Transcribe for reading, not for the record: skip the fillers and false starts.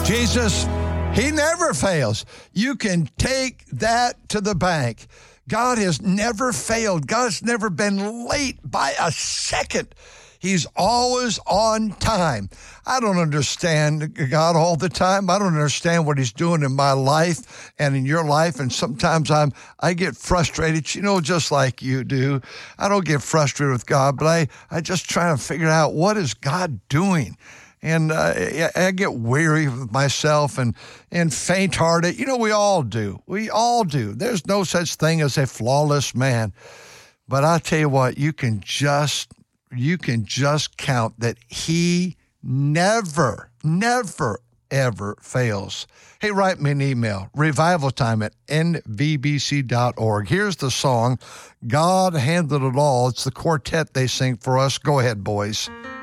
Jesus, he never fails. You can take that to the bank. God has never failed. God's never been late by a second. He's always on time. I don't understand God all the time. I don't understand what he's doing in my life and in your life. And sometimes I get frustrated, just like you do. I don't get frustrated with God, but I just try to figure out what is God doing. And I get weary with myself and faint-hearted. We all do. We all do. There's no such thing as a flawless man. But I'll tell you what, you can just count that he never, ever fails. Hey, write me an email, revivaltime@nvbc.org. Here's the song, God Handled It All. It's the quartet they sing for us. Go ahead, boys.